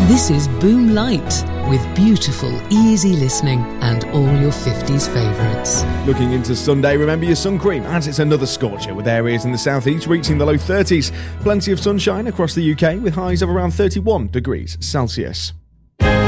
This is Boom Light, with beautiful, easy listening and all your 50s favourites. Looking into Sunday, remember your sun cream, as it's another scorcher with areas in the southeast reaching the low 30s. Plenty of sunshine across the UK with highs of around 31 degrees Celsius.